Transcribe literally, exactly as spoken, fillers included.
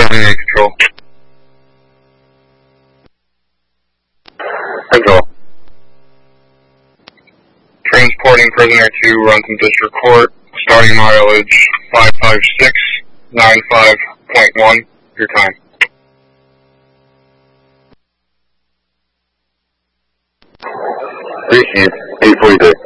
seven eight control. Control. Transporting prisoner to Runton District Court, starting mileage five five six nine five point one, your time. Received, eight forty-three.